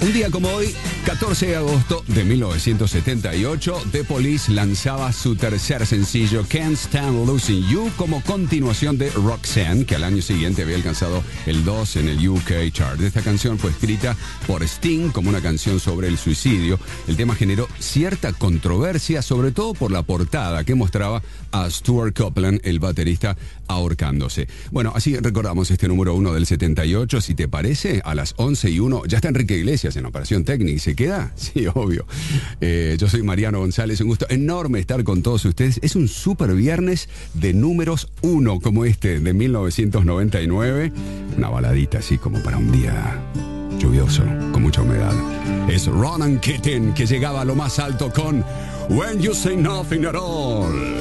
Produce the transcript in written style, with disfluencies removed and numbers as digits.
Un día como hoy, 14 de agosto de 1978, The Police lanzaba su tercer sencillo, Can't Stand Losing You, como continuación de Roxanne, que al año siguiente había alcanzado el 2 en el UK chart. Esta canción fue escrita por Sting como una canción sobre el suicidio. El tema generó cierta controversia, sobre todo por la portada que mostraba a Stuart Copeland, el baterista, ahorcándose. Bueno, así recordamos este número 1 del 78. Si te parece, a las 11:01 ya está Enrique Iglesias en Operación Técnica. ¿Y se queda? Sí, obvio. Yo soy Mariano González. Un gusto enorme estar con todos ustedes. Es un super viernes de números 1 como este de 1999. Una baladita así como para un día lluvioso, con mucha humedad. Es Ronan Keating, que llegaba a lo más alto con When You Say Nothing at All.